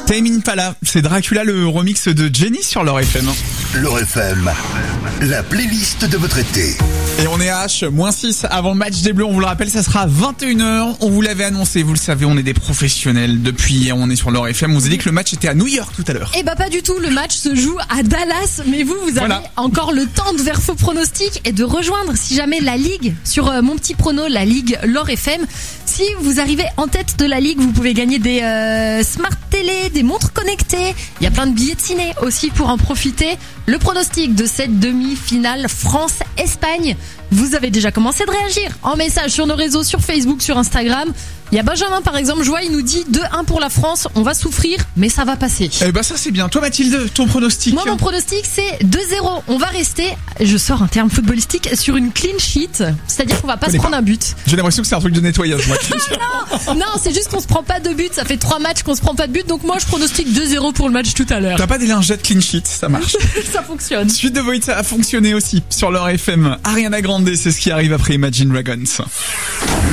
Tame Impala, c'est Dracula, le remix de Jenny sur L'Or FM. L'Or FM, la playlist de votre été. Et on est à H-6 avant le match des Bleus, on vous le rappelle, ça sera 21h, on vous l'avait annoncé, vous le savez, on est des professionnels. Depuis hier, on est sur L'Or FM, on vous a dit que le match était à New York tout à l'heure. Eh bah pas du tout, le match se joue à Dallas, mais vous avez encore le temps de faire vos pronostics et de rejoindre, si jamais la Ligue, sur mon petit prono, la Ligue L'Or FM. Si vous arrivez en tête de la Ligue, vous pouvez gagner des smart télé, des montres connectées. Il y a plein de billets de ciné aussi pour en profiter. Le pronostic de cette demi-finale France-Espagne. Vous avez déjà commencé de réagir en message sur nos réseaux, sur Facebook, sur Instagram. Il y a Benjamin par exemple, je vois, il nous dit 2-1 pour la France. On va souffrir, mais ça va passer. Eh ben ça c'est bien. Toi Mathilde, ton pronostic? Moi mon pronostic c'est 2-0. On va rester, je sors un terme footballistique, sur une clean sheet. C'est-à-dire qu'on va pas se prendre un but. J'ai l'impression que c'est un truc de nettoyage. Moi. Non, c'est juste qu'on se prend pas de but. Ça fait 3 matchs qu'on se prend pas de but. Donc moi je pronostique 2-0 pour le match tout à l'heure. T'as pas des lingettes clean sheet, ça marche. Ça fonctionne. Suite de Void, ça a fonctionné aussi sur L'Or FM. Ariana Grande, c'est ce qui arrive après Imagine Dragons.